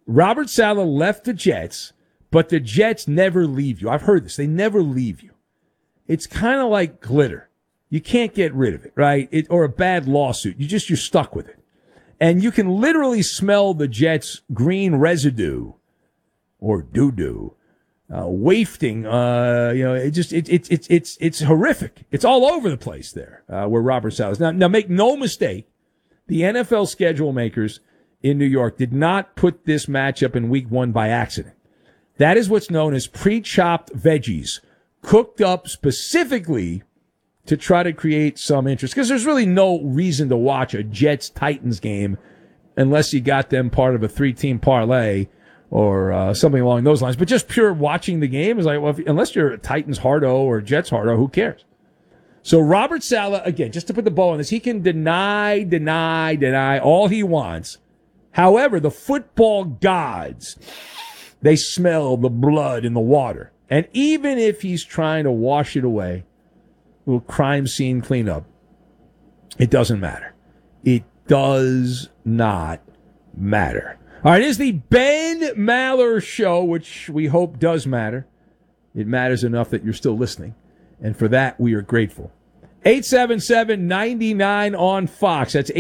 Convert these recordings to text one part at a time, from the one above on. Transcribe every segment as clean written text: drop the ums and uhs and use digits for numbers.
Robert Saleh left the Jets, but the Jets never leave you. I've heard this. They never leave you. It's kind of like glitter. You can't get rid of it, right? Or a bad lawsuit. You're stuck with it. And you can literally smell the Jets' green residue or doo-doo wafting. It's horrific. It's all over the place there where Robert Saleh is. Now, make no mistake, the NFL schedule makers in New York did not put this matchup in week 1 by accident. That is what's known as pre-chopped veggies, cooked up specifically to try to create some interest. Because there's really no reason to watch a Jets-Titans game unless you got them part of a 3-team parlay or something along those lines. But just pure watching the game is like, well, unless you're a Titans hardo or Jets hardo, who cares? So Robert Saleh, again, just to put the bow on this, he can deny all he wants. However, the football gods, they smell the blood in the water. And even if he's trying to wash it away, a little crime scene cleanup, it doesn't matter. It does not matter. All right, it is the Ben Maller Show, which we hope does matter. It matters enough that you're still listening. And for that, we are grateful. 877-99 on Fox. That's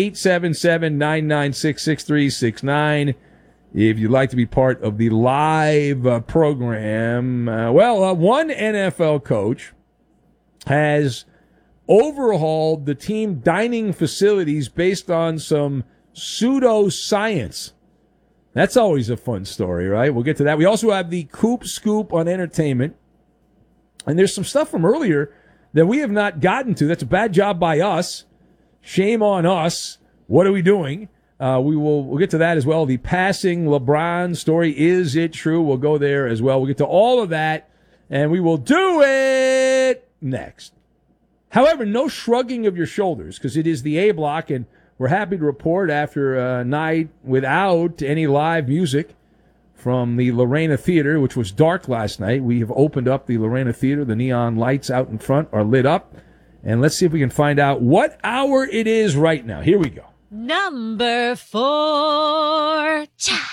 877-996-6369. If you'd like to be part of the live program. One NFL coach has overhauled the team dining facilities based on some pseudoscience. That's always a fun story, right? We'll get to that. We also have the Coop Scoop on entertainment. And there's some stuff from earlier that we have not gotten to. That's a bad job by us. Shame on us. What are we doing? We'll get to that as well. The passing LeBron story. Is it true? We'll go there as well. We'll get to all of that, and we will do it next. However, no shrugging of your shoulders, because it is the A Block, and we're happy to report after a night without any live music from the Lorena Theater, which was dark last night. We have opened up the Lorena Theater. The neon lights out in front are lit up. And let's see if we can find out what hour it is right now. Here we go. Number 4.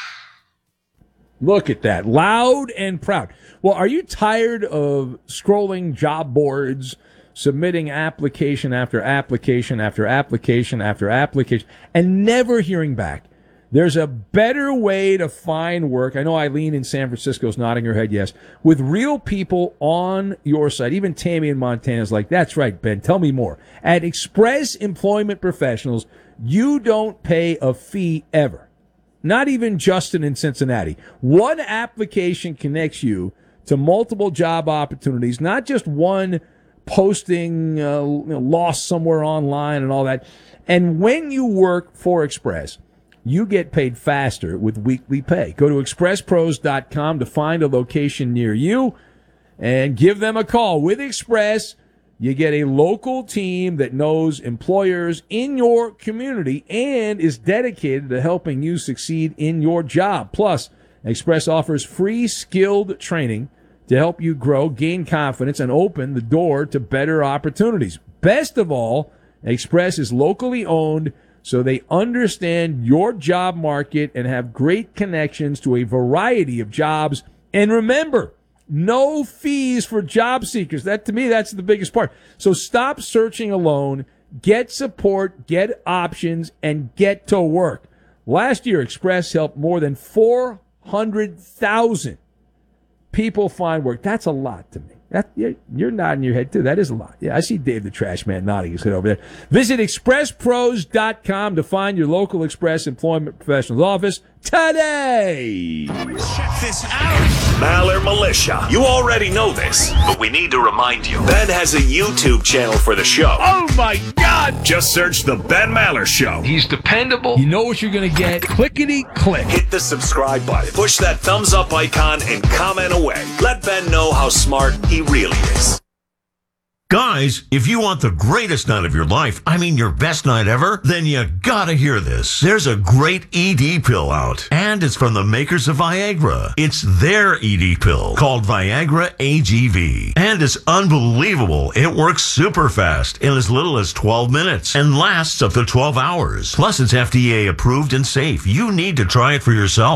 Look at that. Loud and proud. Well, are you tired of scrolling job boards, submitting application after application after application after application, and never hearing back? There's a better way to find work. I know Eileen in San Francisco is nodding her head yes. With real people on your site. Even Tammy in Montana is like, that's right, Ben, tell me more. At Express Employment Professionals, you don't pay a fee ever. Not even Justin in Cincinnati. One application connects you to multiple job opportunities, not just one posting lost somewhere online and all that. And when you work for Express, you get paid faster with weekly pay. Go to expresspros.com to find a location near you and give them a call. With Express, you get a local team that knows employers in your community and is dedicated to helping you succeed in your job. Plus, Express offers free skilled training to help you grow, gain confidence, and open the door to better opportunities. Best of all, Express is locally owned, so they understand your job market and have great connections to a variety of jobs. And remember, no fees for job seekers. That, to me, that's the biggest part. So stop searching alone. Get support, get options, and get to work. Last year, Express helped more than 400,000 people find work. That's a lot to me. You're nodding your head, too. That is a lot. Yeah, I see Dave the Trash Man nodding his head over there. Visit expresspros.com to find your local Express Employment Professionals office today. Check this out. Maller Militia. You already know this, but we need to remind you. Ben has a YouTube channel for the show. Oh, my God. Just search The Ben Maller Show. He's dependable. You know what you're going to get. Clickety-click. Hit the subscribe button. Push that thumbs up icon and comment away. Let Ben know how smart he really is. Guys, if you want the greatest night of your life, I mean your best night ever, then you gotta hear this. There's a great ED pill out, and it's from the makers of Viagra. It's their ED pill called Viagra AGV, and it's unbelievable. It works super fast in as little as 12 minutes and lasts up to 12 hours. Plus, it's FDA approved and safe. You need to try it for yourself.